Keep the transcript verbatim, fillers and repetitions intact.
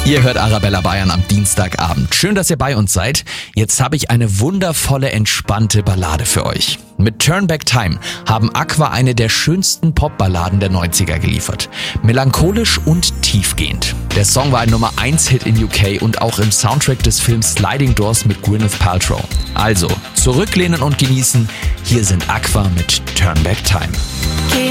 Ihr hört Arabella Bayern am Dienstagabend. Schön, dass ihr bei uns seid. Jetzt habe ich eine wundervolle, entspannte Ballade für euch. Mit Turn Back Time haben Aqua eine der schönsten Popballaden der neunziger geliefert. Melancholisch und tiefgehend. Der Song war ein Nummer eins Hit in U K und auch im Soundtrack des Films Sliding Doors mit Gwyneth Paltrow. Also, zurücklehnen und genießen. Hier sind Aqua mit Turn Back Time.